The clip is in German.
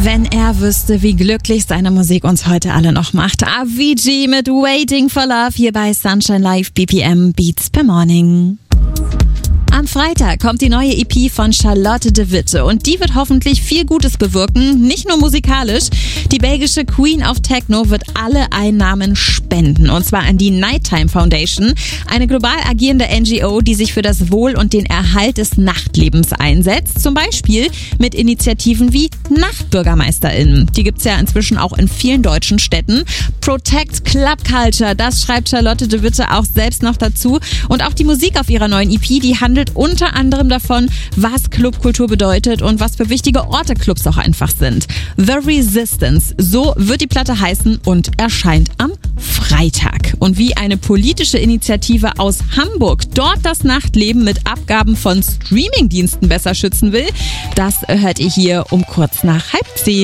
Wenn er wüsste, wie glücklich seine Musik uns heute alle noch macht. Avicii mit Waiting for Love hier bei Sunshine Live BPM Beats per Morning. Am Freitag kommt die neue EP von Charlotte de Witte und die wird hoffentlich viel Gutes bewirken, nicht nur musikalisch. Die belgische Queen of Techno wird alle Einnahmen spenden und zwar an die Nighttime Foundation, eine global agierende NGO, die sich für das Wohl und den Erhalt des Nachtlebens einsetzt, zum Beispiel mit Initiativen wie NachtbürgermeisterInnen. Die gibt's ja inzwischen auch in vielen deutschen Städten. Protect Club Culture, das schreibt Charlotte de Witte auch selbst noch dazu und auch die Musik auf ihrer neuen EP, die handelt unter anderem davon, was Clubkultur bedeutet und was für wichtige Orte Clubs auch einfach sind. The Resistance, so wird die Platte heißen und erscheint am Freitag. Und wie eine politische Initiative aus Hamburg dort das Nachtleben mit Abgaben von Streamingdiensten besser schützen will, das hört ihr hier um kurz nach 9:30.